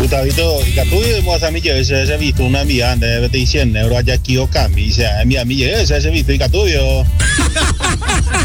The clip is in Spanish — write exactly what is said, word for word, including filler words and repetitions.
Gustavito, Gatuyo, mo sa mi je se se visto una mia de cien euros allá aquí o camisa, mi amiga se se visto y Gatuyo.